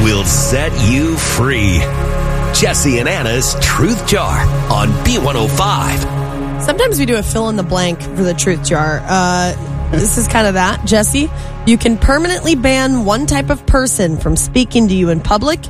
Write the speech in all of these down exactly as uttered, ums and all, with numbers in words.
will set you free. Jesse and Anna's Truth Jar on B one oh five. Sometimes we do a fill in the blank for the Truth Jar. Uh, this is kind of that. Jesse, you can permanently ban one type of person from speaking to you in public.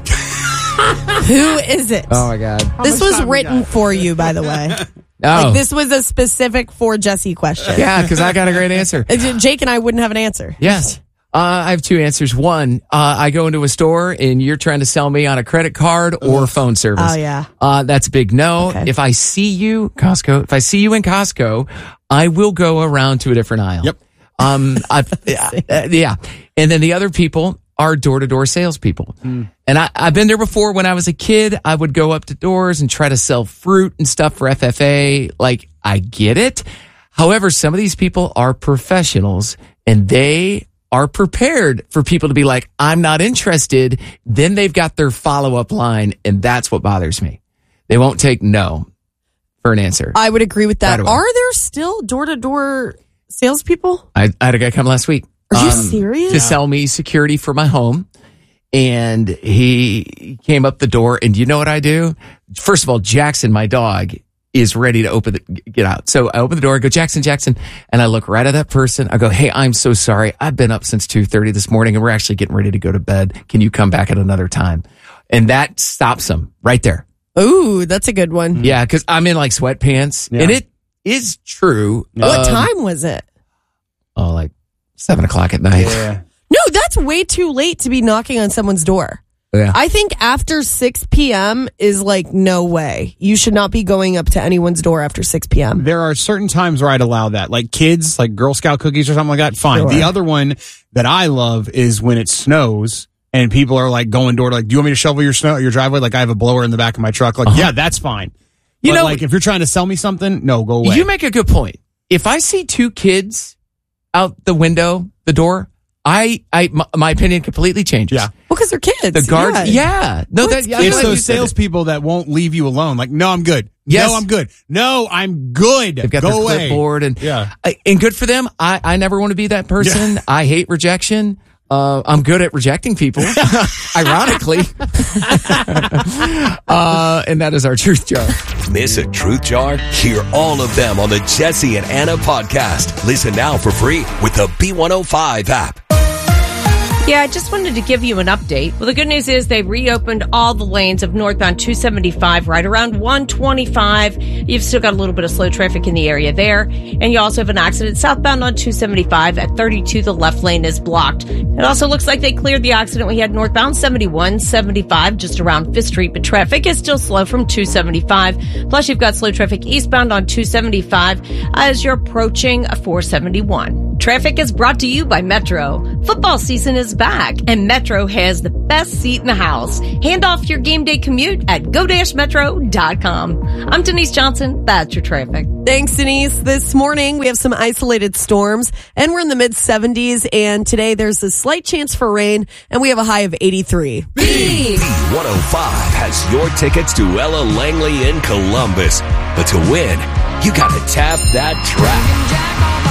Who is it? Oh, my God. This was written for you, by the way. Oh. Like, this was a specific for Jesse question. Yeah, because I got a great answer. Jake and I wouldn't have an answer. Yes. Uh, I have two answers. One, uh, I go into a store and you're trying to sell me on a credit card or phone service. Oh, yeah. Uh, that's a big no. Okay. If I see you, Costco, if I see you in Costco, I will go around to a different aisle. Yep. Um, I've, uh, yeah. And then the other people are door-to-door salespeople. Mm. And I, I've been there before. When I was a kid, I would go up to doors and try to sell fruit and stuff for F F A. Like, I get it. However, some of these people are professionals and they are prepared for people to be like, I'm not interested. Then they've got their follow-up line, and that's what bothers me. They won't take no for an answer. I would agree with that. Right away. Are there still door-to-door salespeople? I, I had a guy come last week. Are you um, serious? To sell me security for my home. And he came up the door, and you know what I do? First of all, Jackson, my dog, is ready to open the, get out. So I open the door, I go, Jackson, Jackson, and I look right at that person. I go, hey, I'm so sorry. I've been up since two thirty this morning, and we're actually getting ready to go to bed. Can you come back at another time? And that stops him right there. Ooh, that's a good one. Yeah, because I'm in like sweatpants, Yeah. and it is true. What Um, time was it? Oh, like seven o'clock at night. Yeah. No, that's way too late to be knocking on someone's door. Yeah. I think after six p.m. is like, no way. You should not be going up to anyone's door after six p.m. There are certain times where I'd allow that, like kids, like Girl Scout cookies or something like that. Fine. Sure. The other one that I love is when it snows and people are like going door to like, do you want me to shovel your snow, your driveway? Like I have a blower in the back of my truck. Like, Uh-huh. yeah, that's fine. You But, know- like if you're trying to sell me something, no, go away. You make a good point. If I see two kids out the window, the door, I, I, my, my opinion completely changes. Yeah. Well, because they're kids. The guards, yeah. yeah. No, Well, that, it's yeah, I It's feel like you those said it. salespeople that won't leave you alone. Like, no, I'm good. Yes. No, I'm good. No, I'm good. They've got go their away. clipboard and, Yeah. I, and good for them. I, I never want to be that person. Yeah. I hate rejection. Uh, I'm good at rejecting people, ironically. uh, and that is our Truth Jar. Miss a Truth Jar? Hear all of them on the Jesse and Anna podcast. Listen now for free with the B one oh five app. Yeah, I just wanted to give you an update. Well, the good news is they reopened all the lanes of northbound two seventy-five right around one twenty-five. You've still got a little bit of slow traffic in the area there. And you also have an accident southbound on two seventy-five at thirty-two. The left lane is blocked. It also looks like they cleared the accident we had northbound seventy-one seventy-five just around Fifth Street, but traffic is still slow from two seventy-five. Plus, you've got slow traffic eastbound on two seventy-five as you're approaching four seventy-one. Traffic is brought to you by Metro. Football season is back, and Metro has the best seat in the house. Hand off your game day commute at go dash metro dot com. I'm Denise Johnson. That's your traffic. Thanks, Denise. This morning, we have some isolated storms, and we're in the mid seventies, and today there's a slight chance for rain, and we have a high of eighty-three. B one oh five has your tickets to Ella Langley in Columbus. But to win, you gotta tap that track.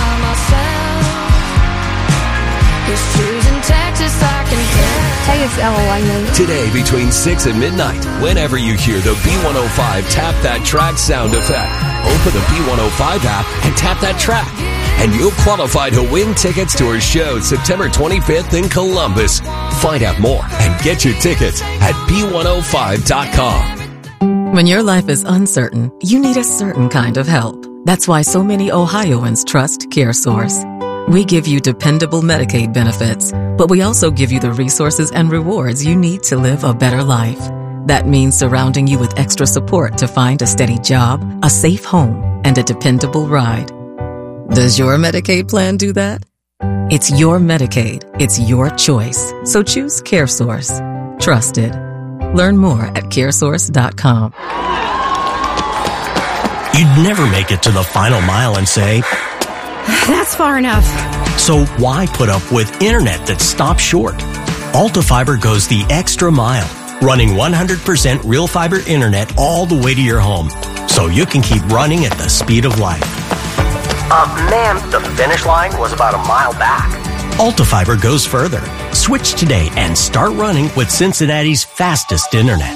Hey, it's Ella Langley. Today between six and midnight, whenever you hear the B one oh five Tap That Track sound effect, open the B one oh five app and tap that track. And you'll qualify to win tickets to our show September twenty-fifth in Columbus. Find out more and get your tickets at b one oh five dot com. When your life is uncertain, you need a certain kind of help. That's why so many Ohioans trust CareSource. We give you dependable Medicaid benefits, but we also give you the resources and rewards you need to live a better life. That means surrounding you with extra support to find a steady job, a safe home, and a dependable ride. Does your Medicaid plan do that? It's your Medicaid. It's your choice. So choose CareSource. Trusted. Learn more at caresource dot com. You'd never make it to the final mile and say, That's far enough. so why put up with internet that stops short? Alta Fiber goes the extra mile, running one hundred percent real fiber internet all the way to your home, so you can keep running at the speed of light. Uh, ma'am, the finish line was about a mile back. Altifiber goes further. Switch today and start running with Cincinnati's fastest internet.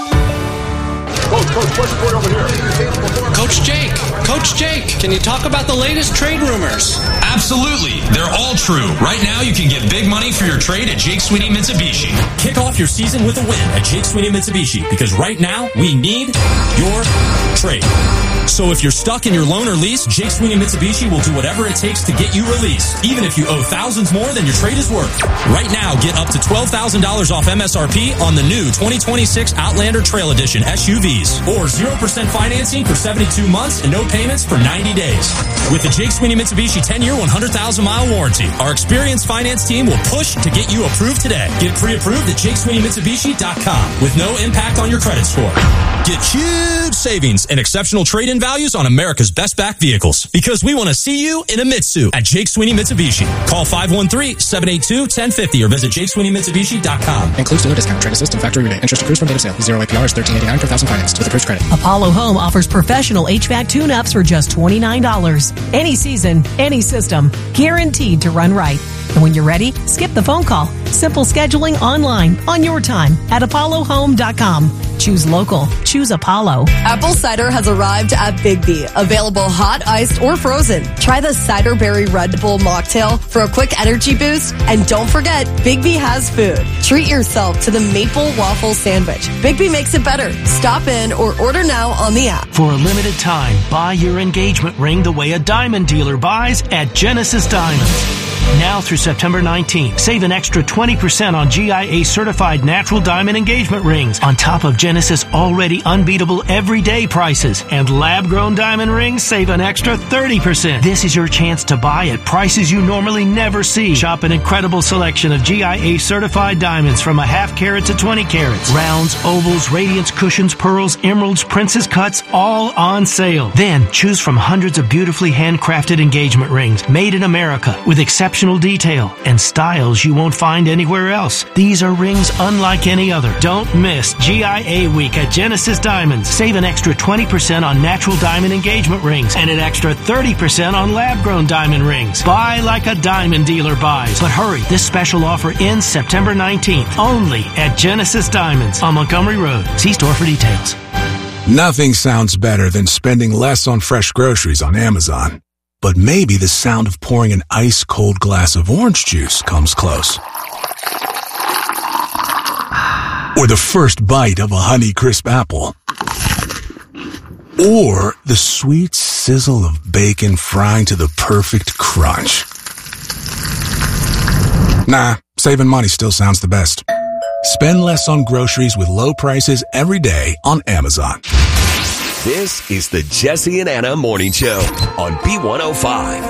Coach, Coach, what's the word over here? Coach Jake, Coach Jake, can you talk about the latest trade rumors? Absolutely. They're all true. Right now, you can get big money for your trade at Jake Sweeney Mitsubishi. Kick off your season with a win at Jake Sweeney Mitsubishi, because right now, we need your trade. So if you're stuck in your loan or lease, Jake Sweeney Mitsubishi will do whatever it takes to get you released, even if you owe thousands more than your trade is worth. Right now, get up to twelve thousand dollars off M S R P on the new twenty twenty-six Outlander Trail Edition S U Vs, or zero percent financing for seventy-two months and no payments for ninety days. With the Jake Sweeney Mitsubishi ten-year, one hundred thousand mile warranty, our experienced finance team will push to get you approved today. Get pre-approved at Jake Sweeney Mitsubishi dot com with no impact on your credit score. Get huge savings and exceptional trade-in values on America's best back vehicles, because we want to see you in a Mitsu at Jake Sweeney Mitsubishi. Call five one three, seven eight two, one zero five zero or visit Jake Sweeney Mitsubishi dot com. Includes dealer discount, trade assist, and factory rebate. Interest accrues from date of sale. Zero A P R is thirteen eighty-nine per thousand financed with approved credit. Apollo Home offers professional H V A C tune-ups for just twenty-nine dollars. Any season, any system, guaranteed to run right. And when you're ready, skip the phone call. Simple scheduling online on your time at apollo home dot com. Choose local. Choose Apollo. Apple cider has arrived at Bigby. Available hot, iced, or frozen. Try the Cider Berry Red Bull mocktail for a quick energy boost. And don't forget, Bigby has food. Treat yourself to the maple waffle sandwich. Bigby makes it better. Stop in or order now on the app. For a limited time, buy your engagement ring the way a diamond dealer buys at Genesis Diamonds. Now through September nineteenth, save an extra twenty percent on G I A certified natural diamond engagement rings on top of Genesis already unbeatable everyday prices. And lab-grown diamond rings save an extra thirty percent. This is your chance to buy at prices you normally never see. Shop an incredible selection of G I A certified diamonds from a half carat to twenty carats. Rounds, ovals, radiance, cushions, pearls, emeralds, princess cuts, all on sale. Then choose from hundreds of beautifully handcrafted engagement rings made in America with exceptional detail and styles you won't find anywhere else. These are rings unlike any other. Don't miss G I A Week at Genesis Diamonds. Save an extra twenty percent on natural diamond engagement rings and an extra thirty percent on lab-grown diamond rings. Buy like a diamond dealer buys. But hurry, this special offer ends September nineteenth only at Genesis Diamonds on Montgomery Road. See store for details. Nothing sounds better than spending less on fresh groceries on Amazon. But maybe the sound of pouring an ice-cold glass of orange juice comes close. Or the first bite of a Honeycrisp apple. Or the sweet sizzle of bacon frying to the perfect crunch. Nah, saving money still sounds the best. Spend less on groceries with low prices every day on Amazon. This is the Jesse and Anna Morning Show on B one oh five.